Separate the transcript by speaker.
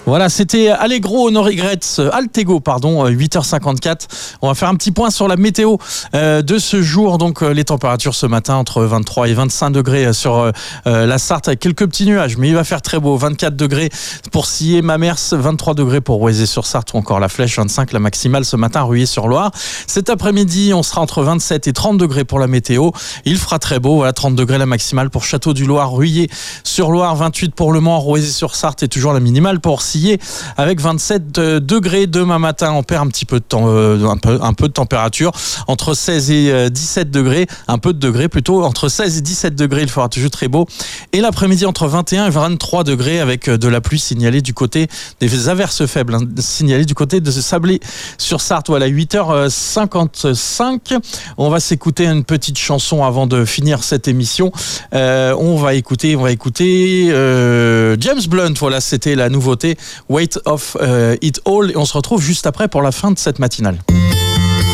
Speaker 1: Voilà, c'était Allegro No Regrets, Altego, 8h54. On va faire un petit point sur la météo de ce jour. Donc, les températures ce matin entre 23 et 25 degrés sur la Sarthe avec quelques petits nuages, mais il va faire très beau. 24 degrés pour Sillé, Mamers, 23 degrés pour Roisey-sur-Sarthe ou encore La Flèche, 25 la maximale ce matin, Ruillé-sur-Loire. Cet après-midi, on sera entre 27 et 30 degrés pour la météo. Il fera très beau, voilà, 30 degrés la maximale pour Château-du-Loir, Ruillé-sur-Loire, 28 pour Le Mans, Roisey-sur-Sarthe et toujours la minimale pour Sillé avec 27 degrés. Demain matin, on perd un petit peu de temps, un peu de température entre 16 et 17 degrés, un peu de degrés plutôt, entre 16 et 17 degrés, il fera toujours très beau. Et l'après-midi entre 21 et 23 degrés avec de la pluie signalée du côté des averses faibles, signalées du côté de Sablé-sur-Sarthe. Voilà, 8h55. On va s'écouter une petite chanson avant de finir cette émission. On va écouter James Blunt. Voilà, c'était la nouveauté Weight of It All. Et on se retrouve juste après pour la fin de cette matinale.